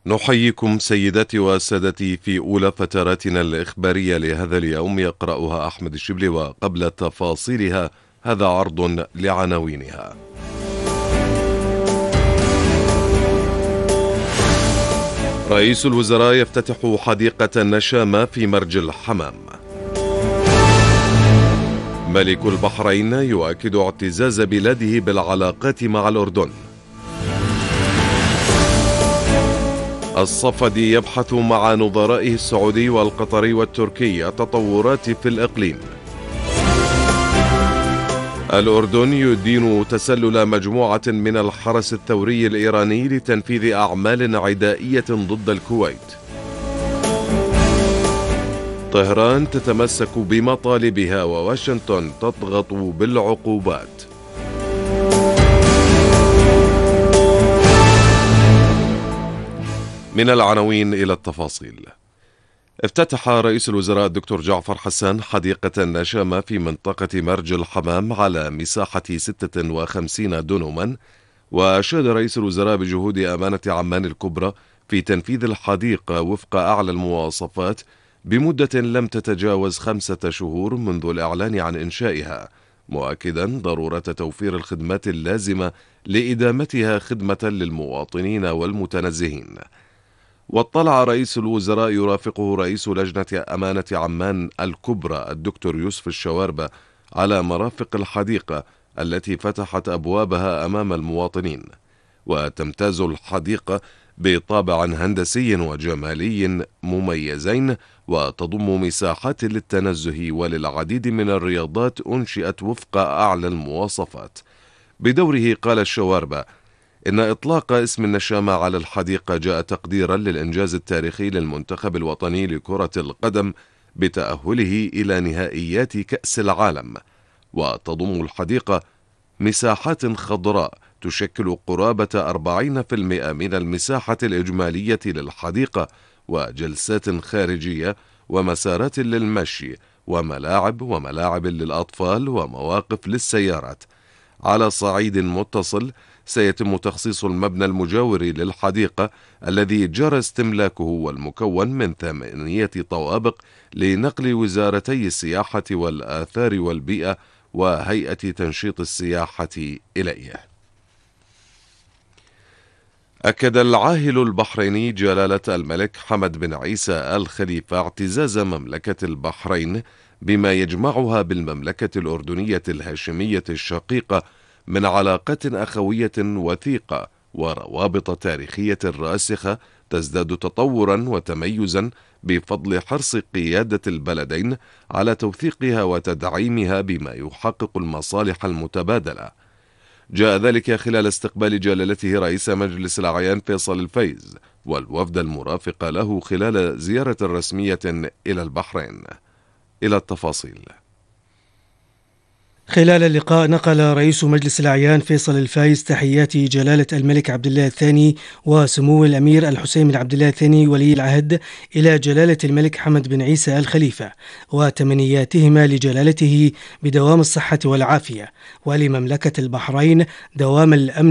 نحييكم سيداتي وسادتي في أولى فتراتنا الإخبارية لهذا اليوم، يقرأها أحمد الشبلي. وقبل تفاصيلها هذا عرض لعناوينها. رئيس الوزراء يفتتح حديقة النشامة في مرج الحمام. ملك البحرين يؤكد اعتزاز بلاده بالعلاقات مع الأردن. الصفدي يبحث مع نظرائه السعودي والقطري والتركي التطورات في الإقليم. الأردن يدين تسلل مجموعة من الحرس الثوري الإيراني لتنفيذ أعمال عدائية ضد الكويت. طهران تتمسك بمطالبها وواشنطن تضغط بالعقوبات. من العناوين إلى التفاصيل. افتتح رئيس الوزراء الدكتور جعفر حسان حديقة النشامة في منطقة مرج الحمام على مساحة 56 دونما، وأشاد رئيس الوزراء بجهود أمانة عمان الكبرى في تنفيذ الحديقة وفق أعلى المواصفات بمدة لم تتجاوز 5 شهور منذ الإعلان عن إنشائها، مؤكدا ضرورة توفير الخدمات اللازمة لإدامتها خدمة للمواطنين والمتنزهين. واطلع رئيس الوزراء يرافقه رئيس لجنة أمانة عمان الكبرى الدكتور يوسف الشواربة على مرافق الحديقة التي فتحت أبوابها أمام المواطنين. وتمتاز الحديقة بطابع هندسي وجمالي مميزين، وتضم مساحات للتنزه وللعديد من الرياضات أنشئت وفق أعلى المواصفات. بدوره قال الشواربة إن إطلاق اسم النشامة على الحديقة جاء تقديرا للإنجاز التاريخي للمنتخب الوطني لكرة القدم بتأهله إلى نهائيات كأس العالم. وتضم الحديقة مساحات خضراء تشكل قرابة 40% من المساحة الإجمالية للحديقة، وجلسات خارجية ومسارات للمشي وملاعب للأطفال ومواقف للسيارات. على صعيد متصل، سيتم تخصيص المبنى المجاور للحديقة الذي جرى استملاكه والمكون من 8 طوابق لنقل وزارتي السياحة والآثار والبيئة وهيئة تنشيط السياحة إليه. أكد العاهل البحريني جلالة الملك حمد بن عيسى آل خليفة اعتزاز مملكة البحرين بما يجمعها بالمملكة الأردنية الهاشمية الشقيقة من علاقات أخوية وثيقة وروابط تاريخية راسخة تزداد تطورا وتميزا بفضل حرص قيادة البلدين على توثيقها وتدعيمها بما يحقق المصالح المتبادلة. جاء ذلك خلال استقبال جلالته رئيس مجلس الأعيان فيصل الفايز والوفد المرافق له خلال زيارة رسمية إلى البحرين. إلى التفاصيل. خلال اللقاء نقل رئيس مجلس الأعيان فيصل الفايز تحيات جلالة الملك عبد الله الثاني وسمو الأمير الحسين بن عبد الله الثاني ولي العهد إلى جلالة الملك حمد بن عيسى آل خليفة، وتمنياتهما لجلالته بدوام الصحة والعافية، ولمملكة البحرين دوام الأمن